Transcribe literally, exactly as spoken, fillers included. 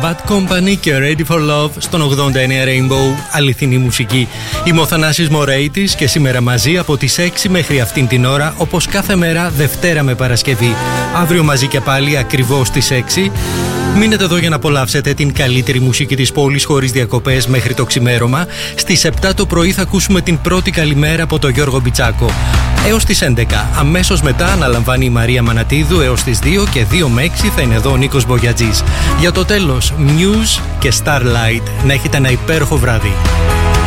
Bad Company και Ready for Love στον ογδόντα εννέα Rainbow, αληθινή μουσική. Είμαι ο Θανάσης Μωρέιτης και σήμερα μαζί από τις έξι μέχρι αυτήν την ώρα, όπως κάθε μέρα Δευτέρα με Παρασκευή. Αύριο μαζί και πάλι ακριβώς στις έξι. Μείνετε εδώ για να απολαύσετε την καλύτερη μουσική της πόλης χωρίς διακοπές μέχρι το ξημέρωμα. Στις επτά το πρωί θα ακούσουμε την πρώτη καλημέρα από τον Γιώργο Μπιτσάκο. Έως τις έντεκα. Αμέσως μετά αναλαμβάνει η Μαρία Μανατίδου έως τις δύο και δύο με έξι θα είναι εδώ ο Νίκος Μπογιατζής. Για το τέλος, Muse και Starlight. Να έχετε ένα υπέροχο βράδυ.